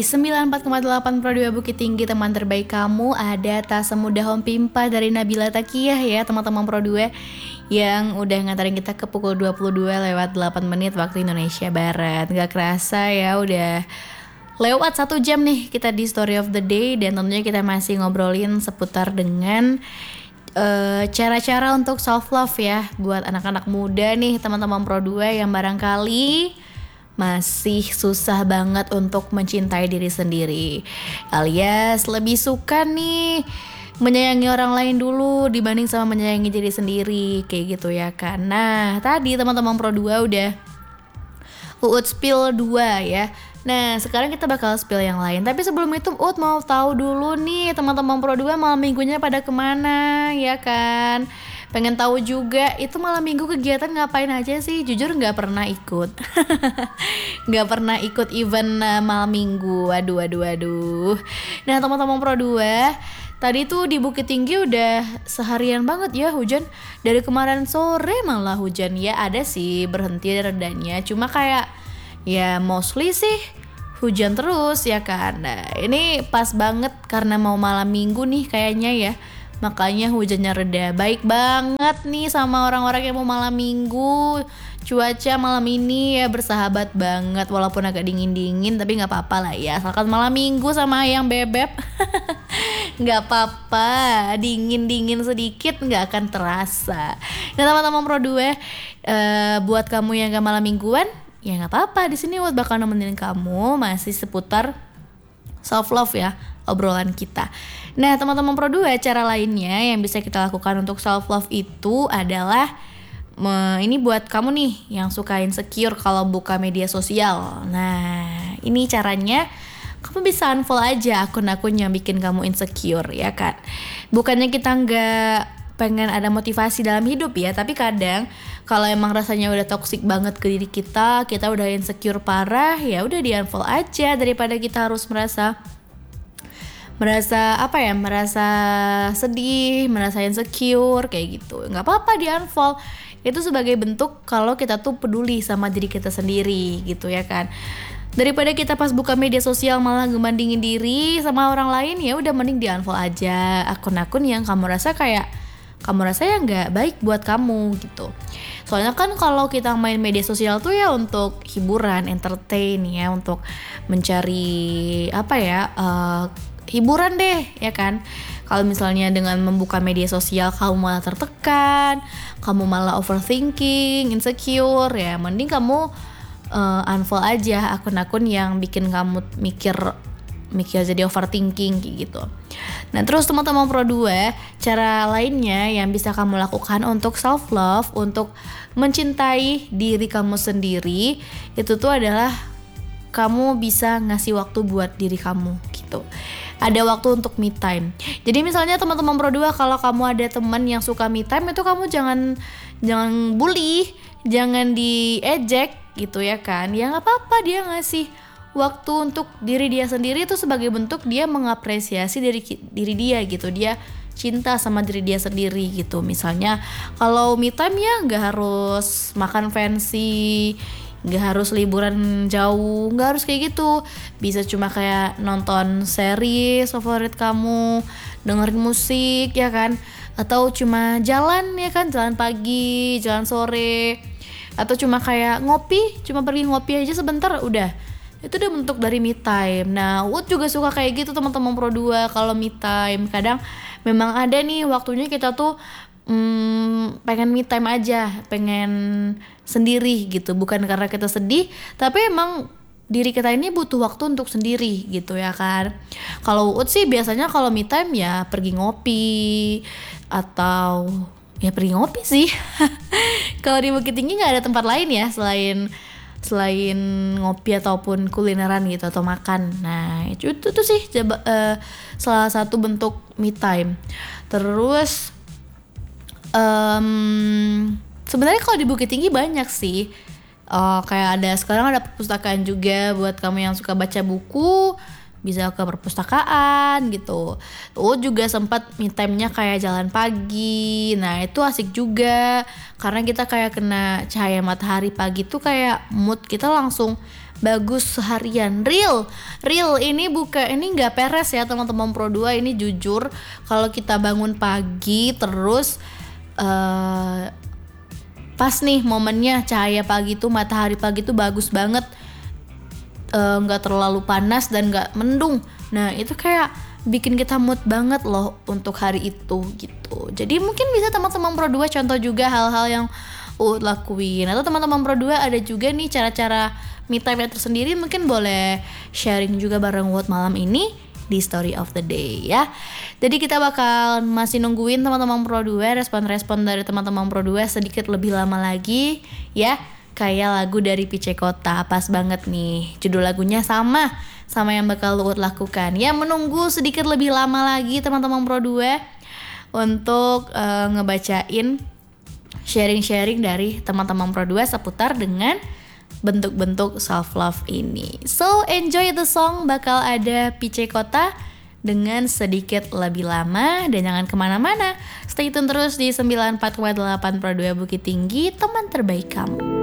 94,8 Pro 2 Bukit Tinggi, teman terbaik kamu. Ada Tak Semudah Home Pimpa dari Nabila Takiyah ya teman-teman Pro 2, yang udah nganterin kita ke pukul 22:08 waktu Indonesia Barat. Gak kerasa ya udah lewat 1 jam nih kita di Story of the Day. Dan tentunya kita masih ngobrolin seputar dengan cara-cara untuk self love ya, buat anak-anak muda nih teman-teman Pro 2 yang barangkali masih susah banget untuk mencintai diri sendiri, alias lebih suka nih menyayangi orang lain dulu dibanding sama menyayangi diri sendiri, kayak gitu ya kan. Nah tadi teman-teman Pro 2 udah Uut spill 2 ya. Nah sekarang kita bakal spill yang lain. Tapi sebelum itu Uut mau tahu dulu nih teman-teman Pro 2 malam minggunya pada kemana ya kan. Pengen tahu juga itu malam minggu kegiatan ngapain aja sih. Jujur gak pernah ikut gak pernah ikut event malam minggu. Aduh. Nah teman-teman Pro 2, tadi tuh di Bukit Tinggi udah seharian banget ya hujan. Dari kemarin sore malah hujan ya. Ada sih berhenti redanya, cuma kayak ya mostly sih hujan terus ya kan. Nah ini pas banget karena mau malam minggu nih kayaknya ya, makanya hujannya reda. Baik banget nih sama orang-orang yang mau malam minggu. Cuaca malam ini ya bersahabat banget, walaupun agak dingin-dingin tapi gak apa-apa lah ya, asalkan malam minggu sama ayam bebek gak apa-apa, dingin-dingin sedikit gak akan terasa. Nah teman-teman Pro 2, buat kamu yang gak malam mingguan ya gak apa-apa, di sini Uut bakal nemenin kamu masih seputar self love ya obrolan kita. Nah teman-teman Pro 2, cara lainnya yang bisa kita lakukan untuk self love itu adalah ini buat kamu nih yang suka insecure kalau buka media sosial. Nah ini caranya, kamu bisa unfollow aja akun-akun yang bikin kamu insecure ya kan. Bukannya kita nggak pengen ada motivasi dalam hidup ya, tapi kadang kalau emang rasanya udah toxic banget ke diri kita udah insecure parah, ya udah di unfollow aja daripada kita harus merasa sedih, merasa insecure kayak gitu. Nggak apa-apa di unfollow, itu sebagai bentuk kalau kita tuh peduli sama diri kita sendiri gitu ya kan. Daripada kita pas buka media sosial malah ngebandingin diri sama orang lain, ya udah mending di unfollow aja akun-akun yang kamu rasa ya nggak baik buat kamu gitu. Soalnya kan kalau kita main media sosial tuh ya untuk hiburan, entertain ya, untuk mencari hiburan deh ya kan. Kalau misalnya dengan membuka media sosial kamu malah tertekan, kamu malah overthinking, insecure, ya mending kamu unfollow aja akun-akun yang bikin kamu mikir jadi overthinking gitu. Nah terus teman-teman Pro 2, cara lainnya yang bisa kamu lakukan untuk self love, untuk mencintai diri kamu sendiri, itu tuh adalah kamu bisa ngasih waktu buat diri kamu gitu. Ada waktu untuk me time. Jadi misalnya teman-teman Pro 2, kalau kamu ada teman yang suka me time, itu kamu jangan bully, jangan diejek gitu ya kan. Ya gak apa-apa dia ngasih waktu untuk diri dia sendiri, itu sebagai bentuk dia mengapresiasi diri dia gitu. Dia cinta sama diri dia sendiri gitu. Misalnya kalau me time ya gak harus makan fancy, gak harus liburan jauh, gak harus kayak gitu. Bisa cuma kayak nonton series favorit kamu, dengerin musik ya kan, atau cuma jalan ya kan, jalan pagi, jalan sore, atau cuma kayak cuma pergi ngopi aja sebentar, udah itu udah bentuk dari me time. Nah Uut juga suka kayak gitu teman-teman Pro 2. Kalau me time kadang memang ada nih waktunya kita tuh pengen me time aja, pengen sendiri gitu, bukan karena kita sedih, tapi emang diri kita ini butuh waktu untuk sendiri gitu ya kan. Kalau Uut sih biasanya kalau me time ya pergi ngopi, atau ya pergi ngopi sih kalau di Bukit Tinggi nggak ada tempat lain ya selain ngopi ataupun kulineran gitu atau makan. Nah itu tuh sih salah satu bentuk me time. Terus sebenarnya kalau di Bukit Tinggi banyak sih, kayak sekarang ada perpustakaan juga buat kamu yang suka baca buku, bisa ke perpustakaan gitu. Juga sempat me time-nya kayak jalan pagi. Nah itu asik juga karena kita kayak kena cahaya matahari pagi tuh, kayak mood kita langsung bagus seharian. Real ini nggak peres ya teman-teman Pro 2. Ini jujur, kalau kita bangun pagi terus pas nih momennya cahaya pagi tuh, matahari pagi tuh bagus banget, nggak terlalu panas dan nggak mendung. Nah itu kayak bikin kita mood banget loh untuk hari itu gitu. Jadi mungkin bisa teman-teman Pro 2 contoh juga hal-hal yang lakuin. Atau teman-teman Pro 2 ada juga nih cara-cara me time tersendiri, mungkin boleh sharing juga bareng Wout malam ini di story of the day ya. Jadi kita bakal masih nungguin teman-teman Pro 2 respon-respon dari teman-teman Pro 2 sedikit lebih lama lagi ya. Kayak lagu dari Pice Kota, pas banget nih. Judul lagunya sama yang bakal Uut lakukan. Ya menunggu sedikit lebih lama lagi teman-teman Pro 2 untuk ngebacain sharing-sharing dari teman-teman Pro 2 seputar dengan bentuk-bentuk self love ini. So enjoy the song, bakal ada Pice Kota dengan sedikit lebih lama. Dan jangan kemana-mana, stay tune terus di 94,8 Pro 2 Bukit Tinggi, teman terbaik kamu.